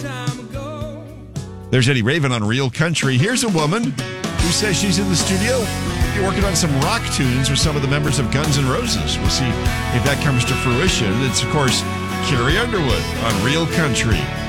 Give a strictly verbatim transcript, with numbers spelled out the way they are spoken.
There's Eddie Raven on Real Country. Here's a woman who says she's in the studio working on some rock tunes with some of the members of Guns N' Roses. We'll see if that comes to fruition. It's, of course, Carrie Underwood on Real Country.